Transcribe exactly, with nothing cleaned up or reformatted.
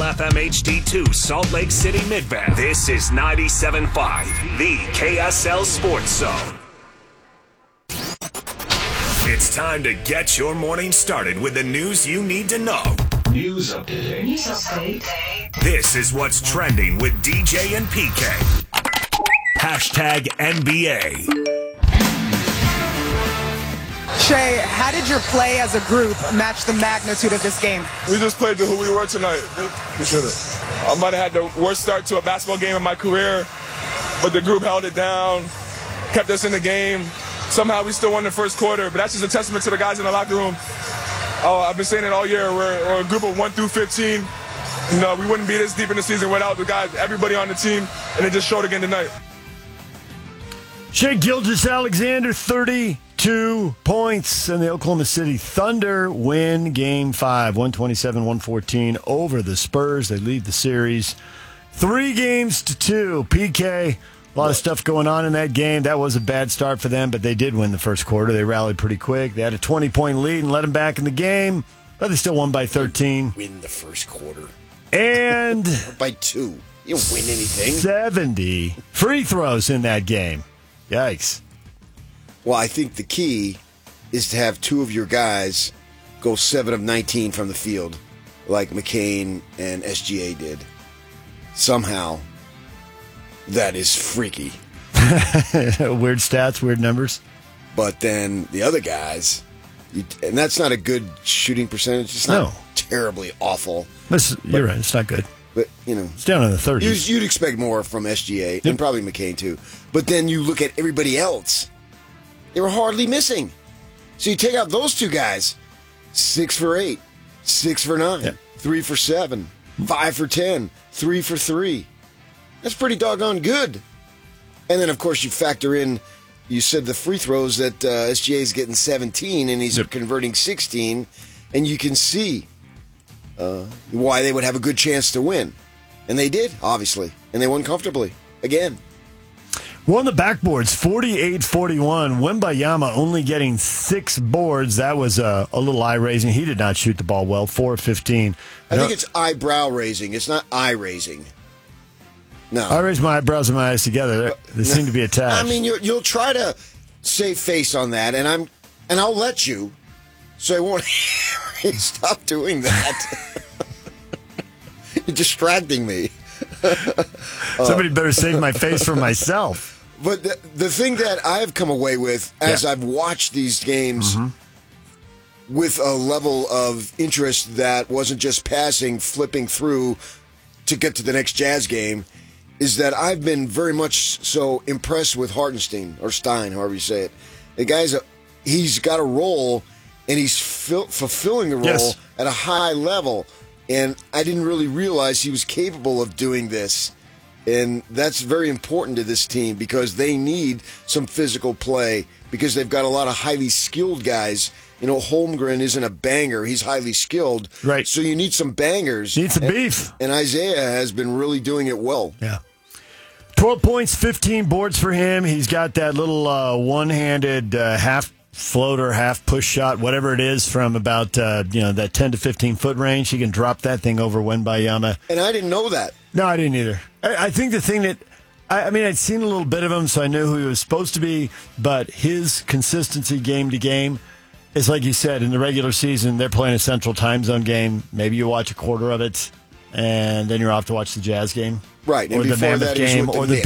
F M H D two, Salt Lake City, Midvale. This is ninety-seven point five, the K S L Sports Zone. It's time to get your morning started with the news you need to know. News update. News update. This is what's trending with D J and P K. Hashtag N B A. Shay, how did your play as a group match the magnitude of this game? We just played to who we were tonight. We should have. I might have had the worst start to a basketball game in my career, but the group held it down, kept us in the game. Somehow we still won the first quarter, but that's just a testament to the guys in the locker room. Oh, I've been saying it all year. We're, we're a group of one through fifteen. You know, we wouldn't be this deep in the season without the guys, everybody on the team, and it just showed again tonight. Shai Gilgeous-Alexander, thirty-two points, and the Oklahoma City Thunder win Game five, one twenty-seven one fourteen over the Spurs. They lead the series three games to two. P K, a lot of stuff going on in that game. That was a bad start for them, but they did win the first quarter. They rallied pretty quick. They had a twenty-point lead and let them back in the game, but they still won by thirteen. Win the first quarter. And by two. You don't win anything. seventy free throws in that game. Yikes. Well, I think the key is to have two of your guys go seven of nineteen from the field, like McCain and S G A did. Somehow, that is freaky. Weird stats, weird numbers. But then the other guys, you, and that's not a good shooting percentage. It's not no. terribly awful. It's, but, you're right. It's not good. But, you know. It's down in the thirties. You'd, you'd expect more from S G A, yep. and probably McCain too. But then you look at everybody else. They were hardly missing. So you take out those two guys. Six for eight. Six for nine. Yep. Three for seven. Five for ten. Three for three. That's pretty doggone good. And then, of course, you factor in, you said the free throws that uh, S G A is getting seventeen, and he's yep. converting sixteen. And you can see uh, why they would have a good chance to win. And they did, obviously. And they won comfortably. Again. Won the backboards, forty-eight forty-one. Wembayama only getting six boards. That was uh, a little eye-raising. He did not shoot the ball well, four of fifteen. I think it's eyebrow-raising. It's not eye-raising. No. I raise my eyebrows and my eyes together. They seem to be attached. I mean, you're, you'll try to save face on that, and I'm, and I'll let you, so I won't stop doing that. You're distracting me. Somebody better save my face for myself. But the, the thing that I've come away with as yeah. I've watched these games mm-hmm. with a level of interest that wasn't just passing, flipping through to get to the next Jazz game, is that I've been very much so impressed with Hartenstein, or Stein, however you say it. The guy's a, he's got a role, and he's fil- fulfilling the role yes. at a high level. And I didn't really realize he was capable of doing this. And that's very important to this team because they need some physical play because they've got a lot of highly skilled guys. You know, Holmgren isn't a banger. He's highly skilled. Right. So you need some bangers. Need some and, beef. And Isaiah has been really doing it well. Yeah. twelve points, fifteen boards for him. He's got that little uh, one-handed uh, half floater, half push shot, whatever it is, from about uh, you know that ten to fifteen foot range. He can drop that thing over Wembayama. And I didn't know that. No, I didn't either. I, I think the thing that I, I mean, I'd seen a little bit of him, so I knew who he was supposed to be. But his consistency, game to game, is like you said. In the regular season, they're playing a Central Time Zone game. Maybe you watch a quarter of it, and then you're off to watch the Jazz game, right? And or the Mammoth that game, or the